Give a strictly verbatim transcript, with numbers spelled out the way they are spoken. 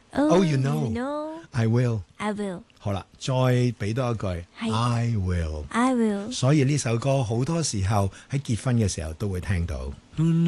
Oh, you know, you know, I will. I will. 好啦，再俾多一句係 I will。 I will. 所以呢首歌好多時候喺結婚嘅時候都會聽到。